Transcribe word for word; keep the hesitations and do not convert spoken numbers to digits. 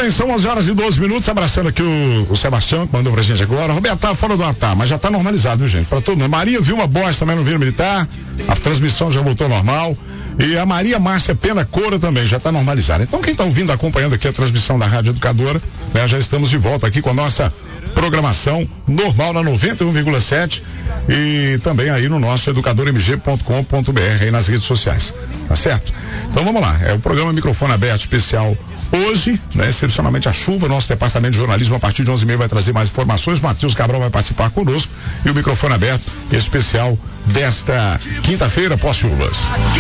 bem, são onze horas e doze minutos, abraçando aqui o, o Sebastião, que mandou pra gente agora. Roberto tá fora do ar, tá, mas já tá normalizado, viu, gente? Pra todo mundo. Maria Vilma Bosch também no Vila Militar, a transmissão já voltou normal. E a Maria Márcia Pena Coura também já tá normalizada. Então quem tá ouvindo, acompanhando aqui a transmissão da Rádio Educadora, né, já estamos de volta aqui com a nossa programação normal na noventa e um vírgula sete e também aí no nosso educador m g ponto com ponto b r aí nas redes sociais, tá certo? Então vamos lá, é o programa Microfone Aberto especial hoje, né, excepcionalmente a chuva, nosso departamento de jornalismo a partir de onze e meia vai trazer mais informações, Matheus Cabral vai participar conosco e o Microfone Aberto especial desta quinta-feira pós-chuvas.